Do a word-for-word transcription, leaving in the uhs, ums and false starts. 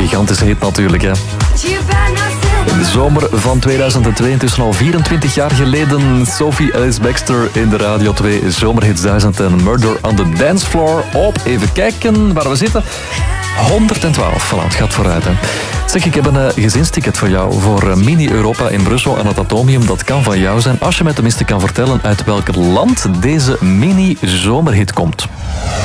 gigantische hit natuurlijk, hè. In de zomer van tweeduizend twee, intussen al vierentwintig jaar geleden, Sophie Ellis Bextor in de Radio twee Zomerhits duizend en Murder on the Dance Floor op. Even kijken waar we zitten. honderdtwaalf, voilà, het gaat vooruit. Hè. Zeg, ik heb een uh, gezinsticket voor jou voor Mini-Europa in Brussel aan het Atomium. Dat kan van jou zijn als je mij tenminste kan vertellen uit welk land deze mini-zomerhit komt.